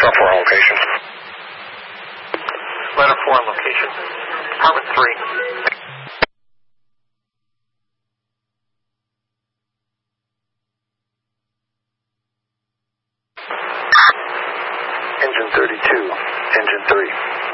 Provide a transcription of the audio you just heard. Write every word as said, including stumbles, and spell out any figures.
Letter four on location. Letter four on location. Department three. Engine thirty-two. Engine three.